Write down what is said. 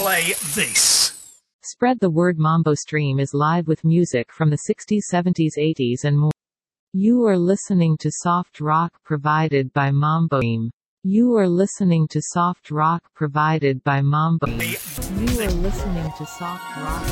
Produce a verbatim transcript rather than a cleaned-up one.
play this. Spread the word. Mambo Stream is live with music from the sixties, seventies, eighties and more. You are listening to soft rock provided by Mambo Stream. You are listening to soft rock provided by Mambo Stream. You are listening to soft rock